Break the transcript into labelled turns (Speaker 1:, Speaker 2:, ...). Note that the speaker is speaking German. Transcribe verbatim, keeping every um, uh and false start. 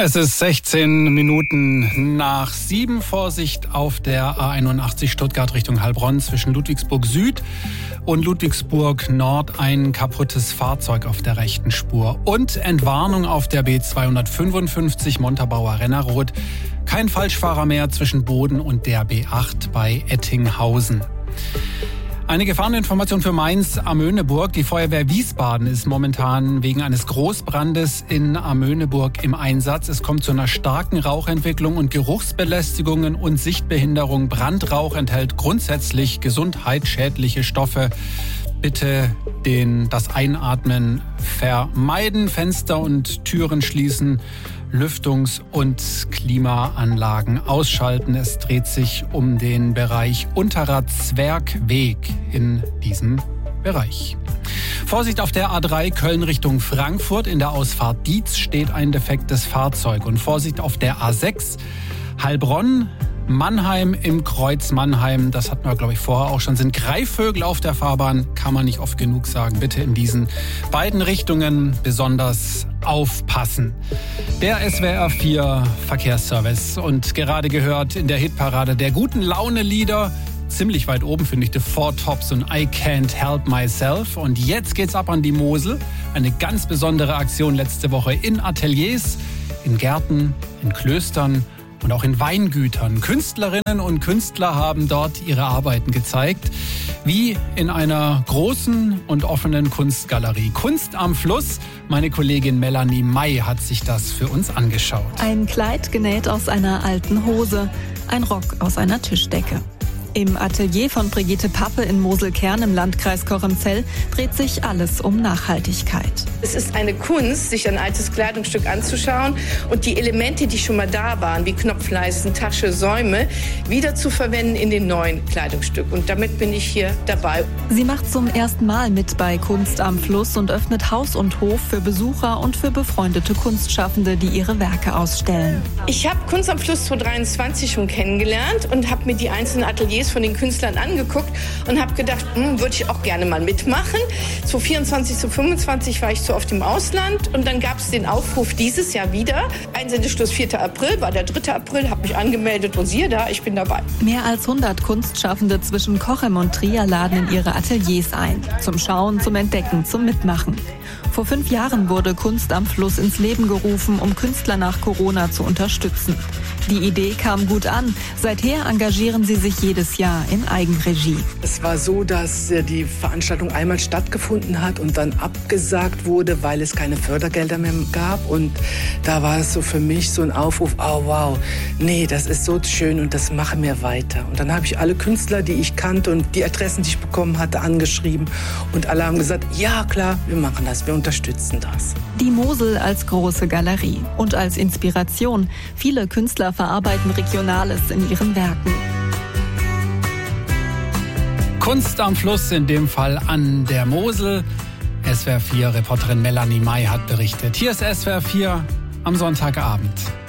Speaker 1: Es ist sechzehn Minuten nach sieben. Vorsicht auf der A einundachtzig Stuttgart Richtung Heilbronn zwischen Ludwigsburg Süd und Ludwigsburg Nord. Ein kaputtes Fahrzeug auf der rechten Spur. Und Entwarnung auf der B zweihundertfünfundfünfzig Montabaur Rennerroth. Kein Falschfahrer mehr zwischen Boden und der B acht bei Ettinghausen. Eine Gefahreninformation für Mainz-Amöneburg. Die Feuerwehr Wiesbaden ist momentan wegen eines Großbrandes in Amöneburg im Einsatz. Es kommt zu einer starken Rauchentwicklung und Geruchsbelästigungen und Sichtbehinderung. Brandrauch enthält grundsätzlich gesundheitsschädliche Stoffe. Bitte den, das Einatmen vermeiden, Fenster und Türen schließen, Lüftungs- und Klimaanlagen ausschalten. Es dreht sich um den Bereich Unterer Zwergweg in diesem Bereich. Vorsicht auf der A drei Köln Richtung Frankfurt. In der Ausfahrt Dietz steht ein defektes Fahrzeug. Und Vorsicht auf der A sechs Heilbronn Mannheim im Kreuz Mannheim, das hatten wir, glaube ich, vorher auch schon, sind Greifvögel auf der Fahrbahn, kann man nicht oft genug sagen. Bitte in diesen beiden Richtungen besonders aufpassen. Der S W R vier Verkehrsservice und gerade gehört in der Hitparade der guten Laune-Lieder. Ziemlich weit oben finde ich The Four Tops und I Can't Help Myself. Und jetzt geht's ab an die Mosel. Eine ganz besondere Aktion letzte Woche in Ateliers, in Gärten, in Klöstern und auch in Weingütern. Künstlerinnen und Künstler haben dort ihre Arbeiten gezeigt, wie in einer großen und offenen Kunstgalerie. Kunst am Fluss. Meine Kollegin Melanie May hat sich das für uns angeschaut.
Speaker 2: Ein Kleid genäht aus einer alten Hose, ein Rock aus einer Tischdecke. Im Atelier von Brigitte Pappe in Mosel-Kern im Landkreis Kochemzell dreht sich alles um Nachhaltigkeit.
Speaker 3: Es ist eine Kunst, sich ein altes Kleidungsstück anzuschauen und die Elemente, die schon mal da waren, wie Knopfleisten, Tasche, Säume, wieder zu verwenden in den neuen Kleidungsstück. Und damit bin ich hier dabei.
Speaker 2: Sie macht zum ersten Mal mit bei Kunst am Fluss und öffnet Haus und Hof für Besucher und für befreundete Kunstschaffende, die ihre Werke ausstellen.
Speaker 3: Ich habe Kunst am Fluss zwanzig dreiundzwanzig schon kennengelernt und habe mir die einzelnen Ateliers von den Künstlern angeguckt und habe gedacht, hm, würde ich auch gerne mal mitmachen. zwanzig vierundzwanzig, zwanzig fünfundzwanzig war ich zu oft im Ausland und dann gab es den Aufruf dieses Jahr wieder. Einsendeschluss vierter April, war der dritte April, habe mich angemeldet und siehe da, ich bin dabei.
Speaker 2: Mehr als hundert Kunstschaffende zwischen Cochem und Trier laden in ihre Ateliers ein. Zum Schauen, zum Entdecken, zum Mitmachen. Vor fünf Jahren wurde Kunst am Fluss ins Leben gerufen, um Künstler nach Corona zu unterstützen. Die Idee kam gut an. Seither engagieren sie sich jedes Jahr in Eigenregie.
Speaker 4: Es war so, dass die Veranstaltung einmal stattgefunden hat und dann abgesagt wurde, weil es keine Fördergelder mehr gab. Und da war es so für mich so ein Aufruf, oh wow, nee, das ist so schön und das machen wir weiter. Und dann habe ich alle Künstler, die ich kannte und die Adressen, die ich bekommen hatte, angeschrieben. Und alle haben gesagt, ja klar, wir machen das, wir unterstützen das.
Speaker 2: Die Mosel als große Galerie und als Inspiration. Viele Künstler verarbeiten Regionales in ihren Werken.
Speaker 1: Kunst am Fluss, in dem Fall an der Mosel. S W R vier Reporterin Melanie May hat berichtet. Hier ist S W R vier am Sonntagabend.